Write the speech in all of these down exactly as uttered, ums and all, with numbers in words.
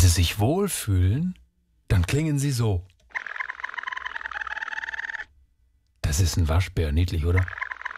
sie sich wohlfühlen, dann klingen sie so. Das ist ein Waschbär, niedlich, oder?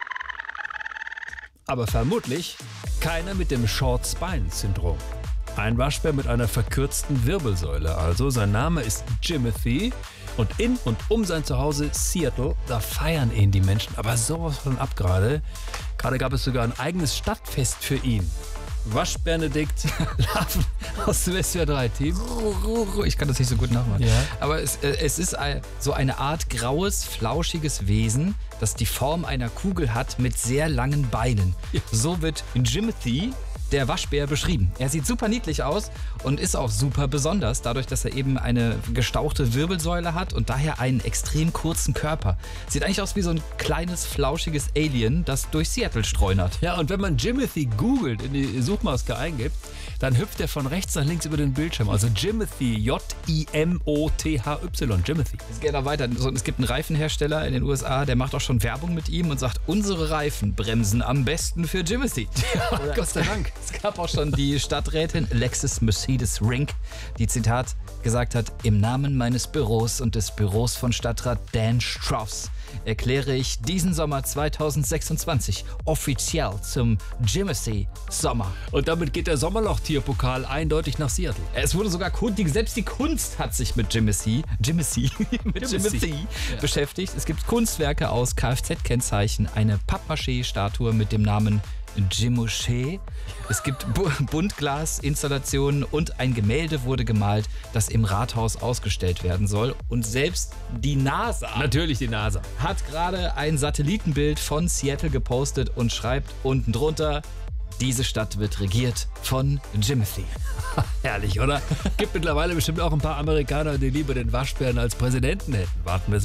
Aber vermutlich keiner mit dem Short-Spine-Syndrom. Ein Waschbär mit einer verkürzten Wirbelsäule also. Sein Name ist Jimothy und in und um sein Zuhause Seattle, da feiern ihn die Menschen aber sowas von ab gerade. Gerade gab es sogar ein eigenes Stadtfest für ihn. Waschbenedikt Larven aus dem S W R drei Team. Ich kann das nicht so gut nachmachen. Ja. Aber es, äh, es ist ein, so eine Art graues, flauschiges Wesen, das die Form einer Kugel hat mit sehr langen Beinen. Ja. So wird Jimothy, der Waschbär, beschrieben. Er sieht super niedlich aus und ist auch super besonders, dadurch, dass er eben eine gestauchte Wirbelsäule hat und daher einen extrem kurzen Körper. Sieht eigentlich aus wie so ein kleines, flauschiges Alien, das durch Seattle streunert. Ja, und wenn man Jimothy googelt, in die Suchmaske eingibt, dann hüpft er von rechts nach links über den Bildschirm. Also Jimothy, J I M O T H Y, Jimothy. Es geht noch weiter. So, es gibt einen Reifenhersteller in den U S A, der macht auch schon Werbung mit ihm und sagt, unsere Reifen bremsen am besten für Jimothy. Ja, Gott sei Dank. Es gab auch schon die Stadträtin Lexus Mercedes Rink, die Zitat gesagt hat, im Namen meines Büros und des Büros von Stadtrat Dan Strauss erkläre ich diesen Sommer zweitausendsechsundzwanzig offiziell zum Jimothy Sommer. Und damit geht der Sommerloch-Tierpokal eindeutig nach Seattle. Es wurde sogar, die, selbst die Kunst hat sich mit Jimothy, Jimothy, mit Jimothy Ja. beschäftigt. Es gibt Kunstwerke aus Kfz-Kennzeichen, eine Pappmaché-Statue mit dem Namen Jimouché. Es gibt Bu- Buntglas-Installationen und ein Gemälde wurde gemalt, das im Rathaus ausgestellt werden soll. Und selbst die NASA Natürlich die NASA. hat gerade ein Satellitenbild von Seattle gepostet und schreibt unten drunter, diese Stadt wird regiert von Jimothy. Herrlich, oder? Gibt mittlerweile bestimmt auch ein paar Amerikaner, die lieber den Waschbären als Präsidenten hätten. Warten wir es